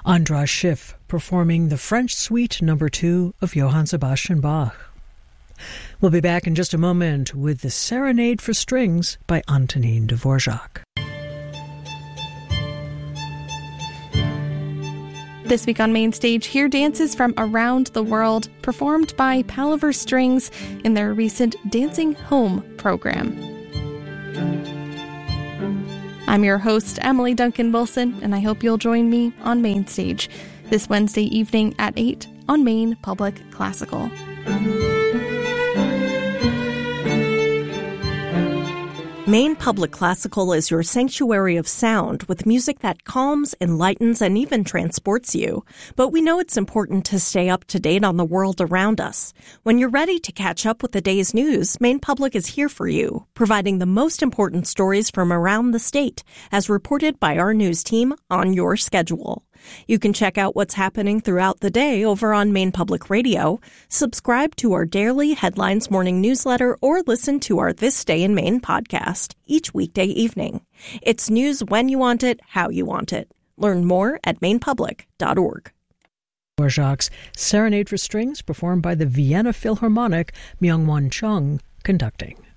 Andras Schiff performing the French Suite No. 2 of Johann Sebastian Bach. We'll be back in just a moment with the Serenade for Strings by Antonin Dvorak. This week on Main Stage, hear dances from around the world performed by Palaver Strings in their recent Dancing Home program. I'm your host, Emily Duncan Wilson, and I hope you'll join me on Main Stage this Wednesday evening at 8 on Maine Public Classical. Maine Public Classical is your sanctuary of sound with music that calms, enlightens, and even transports you. But we know it's important to stay up to date on the world around us. When you're ready to catch up with the day's news, Maine Public is here for you, providing the most important stories from around the state, as reported by our news team on your schedule. You can check out what's happening throughout the day over on Maine Public Radio, subscribe to our daily Headlines morning newsletter, or listen to our This Day in Maine podcast each weekday evening. It's news when you want it, how you want it. Learn more at mainepublic.org. Dvorak's Serenade for Strings, performed by the Vienna Philharmonic, Myung-Whun Chung conducting.